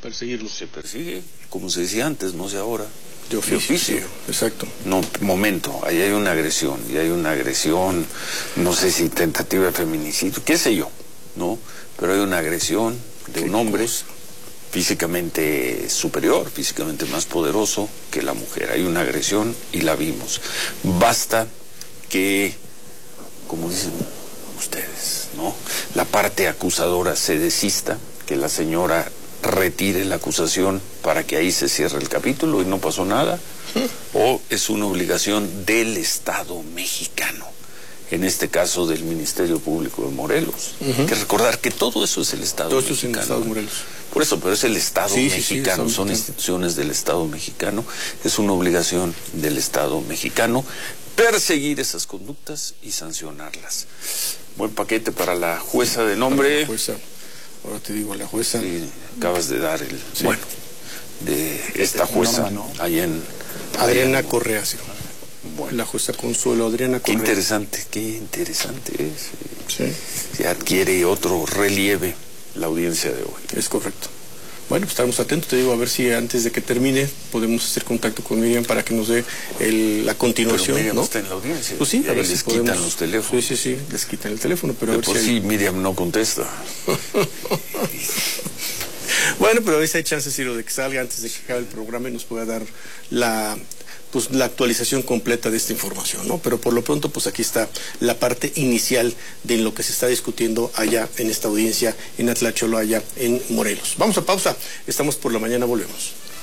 perseguirlo. Se persigue, como se decía antes, no sé ahora. De oficio. Sí, exacto. No, momento, ahí hay una agresión, no sé si tentativa de feminicidio, qué sé yo, ¿no? Pero hay una agresión de un hombre físicamente superior, físicamente más poderoso que la mujer. Hay una agresión y la vimos. Basta que, como dicen ustedes, ¿no?, la parte acusadora se desista, que la señora retire la acusación para que ahí se cierre el capítulo y no pasó nada, o es una obligación del Estado mexicano, en este caso del Ministerio Público de Morelos. Hay que recordar que todo eso es el Estado mexicano. Todo eso es el Estado de Morelos. Por eso, pero es el Estado mexicano, son instituciones del Estado mexicano, es una obligación del Estado mexicano perseguir esas conductas y sancionarlas. Buen paquete para la jueza de nombre. La jueza. Ahora te digo, la jueza. Sí, acabas de dar el. Sí. Bueno, de esta jueza, Norma, ¿no? Ahí en. Adriana Correa, sí. Bueno. La jueza Consuelo Adriana Correa. Qué interesante es. Sí. Se adquiere otro relieve la audiencia de hoy. Es correcto. Bueno, pues estaremos atentos, te digo, a ver si antes de que termine podemos hacer contacto con Miriam para que nos dé la continuación. Pero Miriam, ¿no?, está en la audiencia. Pues sí, a ver les si podemos. Quitan los teléfonos. Sí, les quitan el teléfono, pero a ver por si sí Miriam no contesta. Bueno, pero a veces hay chances, Ciro, de que salga antes de que acabe el programa y nos pueda dar la actualización completa de esta información, ¿no? Pero por lo pronto, pues aquí está la parte inicial de lo que se está discutiendo allá en esta audiencia en Atlacholo, allá en Morelos. Vamos a pausa, estamos por la mañana, volvemos.